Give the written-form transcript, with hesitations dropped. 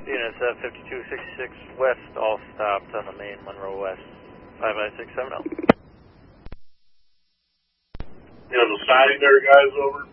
Units 5266 West, all stopped on the main Monroe West, 55670. You know, the siding there, guys, over.